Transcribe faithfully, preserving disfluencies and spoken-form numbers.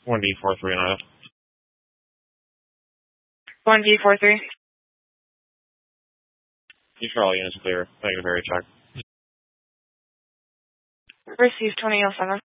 one D four three nine. one D four three. You for all units clear. Negative area check. Received twenty oh seven.